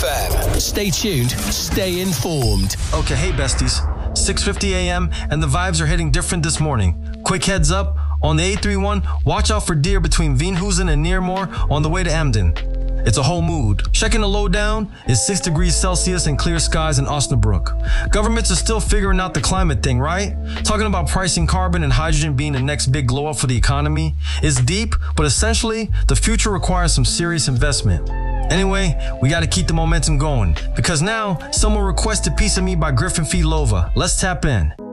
FM. Stay tuned, stay informed. Okay, hey besties. 6:50 a.m. and the vibes are hitting different this morning. Quick heads up, on the 831, watch out for deer between Veenhuizen and Nearmore on the way to Emden. It's a whole mood. Checking the lowdown is 6 degrees Celsius and clear skies in Osnabrück. Governments are still figuring out the climate thing, right? Talking about pricing carbon and hydrogen being the next big glow up for the economy. It's deep, but essentially, the future requires some serious investment. Anyway, we gotta keep the momentum going, because now, someone requested Piece of Me by Griffin Fee Lova. Let's tap in.